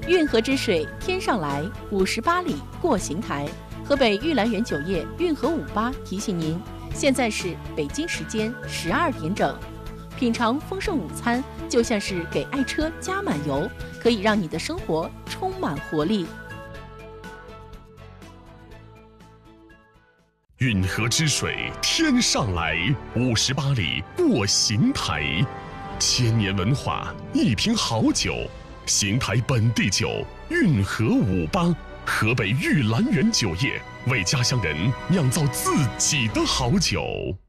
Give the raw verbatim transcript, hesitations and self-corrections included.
运河之水天上来，五十八里过邢台。河北玉兰园酒业运河五八提醒您，现在是北京时间十二点整。品尝丰盛午餐，就像是给爱车加满油，可以让你的生活充满活力。 运河之水天上来，五十八里过邢台。千年文化，一瓶好酒，邢台本地酒，运河五八，河北玉兰园酒业为家乡人酿造自己的好酒。